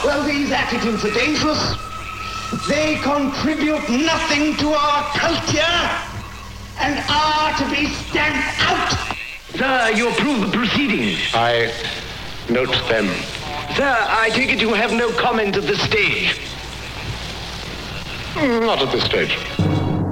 Well, these attitudes are dangerous. They contribute nothing to our culture and are to be stamped out. Sir, you approve the proceedings? I note them. Sir, I take it you have no comment at this stage? Not at this stage.